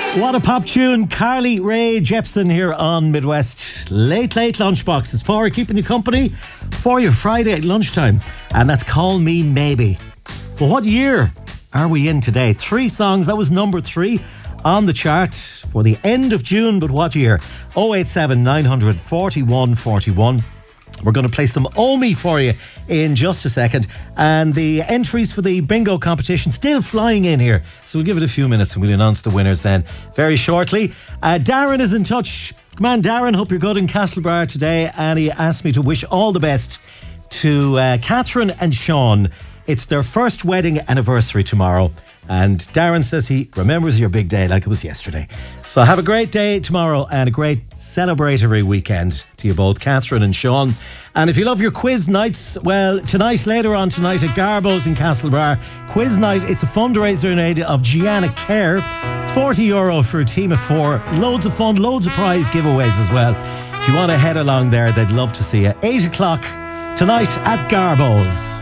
What a pop tune. Carly Rae Jepsen here on Midwest Late Lunchbox. It's Power keeping you company for your Friday at lunchtime. And that's Call Me Maybe. Well, what year are we in today? 3 songs. That was number 3 on the chart for the end of June. But what year? 087 900 41 41. We're going to play some Omi for you in just a second. And the entries for the bingo competition still flying in here. So we'll give it a few minutes and we'll announce the winners then very shortly. Darren is in touch. Come on, Darren. Hope you're good in Castlebar today. And he asked me to wish all the best to Catherine and Sean. It's their first wedding anniversary tomorrow. And Darren says he remembers your big day like it was yesterday. So have a great day tomorrow and a great celebratory weekend to you both, Catherine and Sean. And if you love your quiz nights, well, later on tonight at Garbo's in Castlebar, quiz night. It's a fundraiser in aid of Gianna Care. It's €40 for a team of 4. Loads of fun, loads of prize giveaways as well. If you want to head along there, they'd love to see you. 8 o'clock tonight at Garbo's.